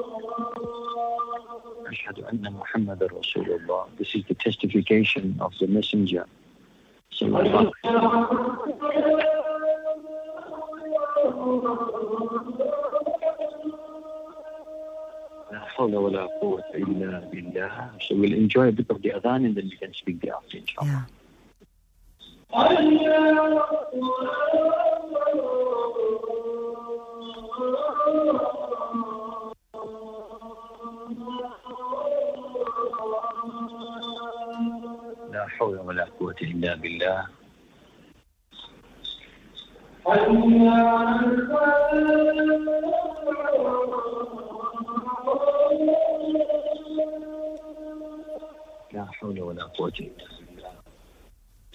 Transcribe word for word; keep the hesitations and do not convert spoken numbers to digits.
أشهد أن محمد رسول الله. This is the testification of the messenger. Sallallahu La hawla wa la quwwata illa billah. So we'll enjoy a bit of the adhan and then we can speak the after, inshallah. Yeah. لا حول ولا قوة إلا بالله. لا حول ولا قوة إلا بالله.